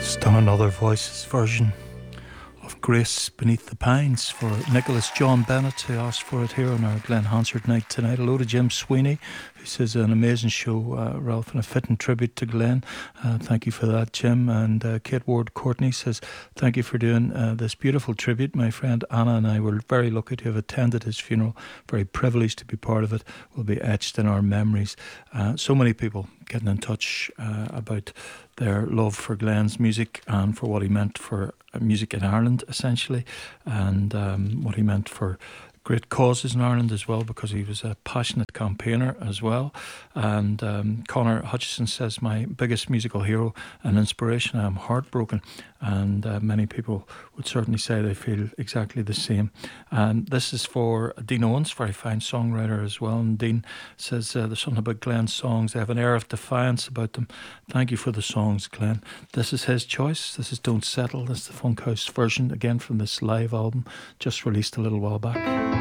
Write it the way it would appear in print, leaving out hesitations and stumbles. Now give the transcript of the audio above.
Still another Voices version of Grace Beneath the Pines for Nicholas John Bennett, who asked for it here on our Glen Hansard night tonight. Hello to Jim Sweeney, who says an amazing show, Ralph, and a fitting tribute to Glenn. Thank you for that, Jim. And Kate Ward Courtney says, thank you for doing this beautiful tribute. My friend Anna and I were very lucky to have attended his funeral, very privileged to be part of it. Will be etched in our memories. So many people getting in touch about their love for Glenn's music and for what he meant for music in Ireland, essentially, and what he meant for great causes in Ireland as well, because he was a passionate campaigner as well. And Connor Hutchison says, my biggest musical hero and inspiration. I'm heartbroken, and many people would certainly say they feel exactly the same. And this is for Dean Owens, very fine songwriter as well. And Dean says there's something about Glenn's songs, they have an air of defiance about them. Thank you for the songs, Glenn. This is his choice. This is Don't Settle. This is the Funkhouse version, again from this live album just released a little while back.